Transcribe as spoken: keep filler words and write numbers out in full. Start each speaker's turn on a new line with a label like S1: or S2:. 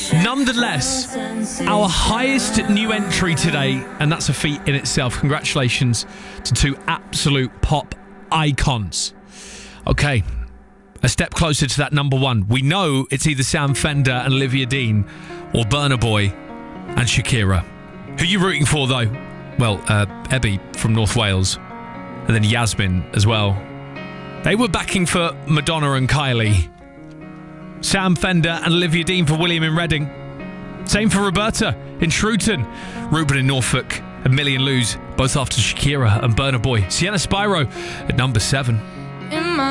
S1: Nonetheless, our highest new entry today, and that's a feat in itself. Congratulations to two absolute pop icons. Okay, a step closer to that number one. We know it's either Sam Fender and Olivia Dean or Burna Boy and Shakira. Who are you rooting for, though? Well, uh, Ebby from North Wales, and then Yasmin as well. They were backing for Madonna and Kylie. Sam Fender and Olivia Dean for William in Reading. Same for Roberta in Shrewton, Ruben in Norfolk, and Millie and Luz, both after Shakira and Burna Boy. Sienna Spyro at number seven.